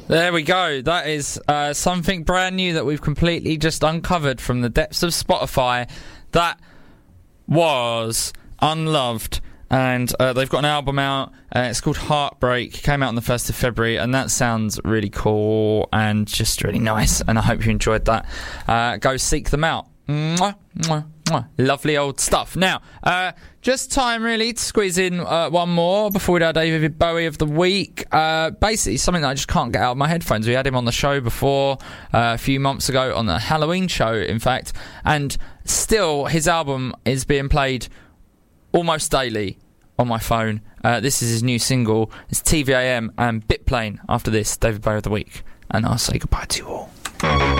There we go. That is something brand new that we've completely just uncovered from the depths of Spotify. That was Unloved. And they've got an album out. It's called Heartbreak. It came out on the 1st of February. And that sounds really cool and just really nice. And I hope you enjoyed that. Go seek them out. Mwah, mwah, mwah. Lovely old stuff. Now, just time really to squeeze in one more before we do our David Bowie of the week. Basically, something that I just can't get out of my headphones. We had him on the show before a few months ago on the Halloween show, in fact. And still, his album is being played almost daily on my phone. This is his new single. It's TVAM and Bitplane. After this, David Bowie of the week. And I'll say goodbye to you all.